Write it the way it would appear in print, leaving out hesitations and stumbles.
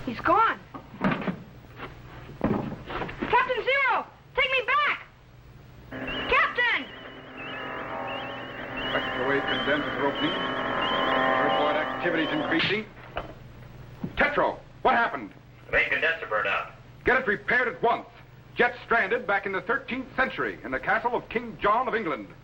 He's gone. Captain Zero, take me back! Captain! Spectrowave condensers are opening. Earthwide activity's increasing. Tetro, what happened? The main condenser burned out. Get it repaired at once. Jet stranded back in the 13th century in the castle of King John of England.